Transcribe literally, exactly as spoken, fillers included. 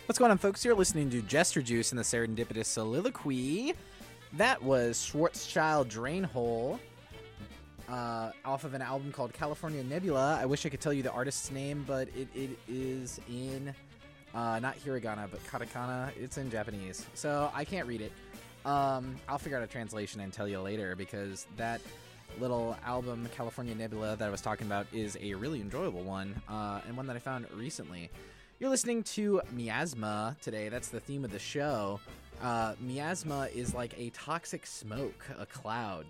What's going on, folks? You're listening to Jester Juice and the Serendipitous Soliloquy. That was Schwarzschild Drainhole, uh, off of an album called California Nebula. I wish I could tell you the artist's name, but it, it is in, uh, not hiragana, but katakana. It's in Japanese, so I can't read it. Um, I'll figure out a translation and tell you later, because that little album, California Nebula, that I was talking about is a really enjoyable one, uh, and one that I found recently. You're listening to Miasma today. That's the theme of the show. Uh, miasma is like a toxic smoke, a cloud